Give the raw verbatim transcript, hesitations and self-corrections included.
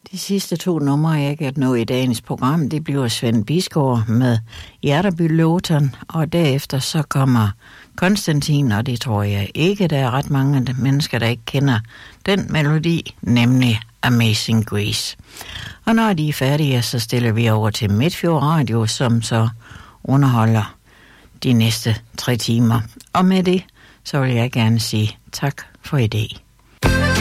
De sidste to numre, jeg kan nå i dagens program, det bliver Svend Bisgaard med Hjerterby Låten, og derefter så kommer Konstantin, og det tror jeg ikke, der er ret mange mennesker, der ikke kender den melodi, nemlig Amazing Grace. Og når de er færdige, så stiller vi over til Midtfjord Radio, som så underholder de næste tre timer. Og med det, så vil jeg gerne sige tak for i dag.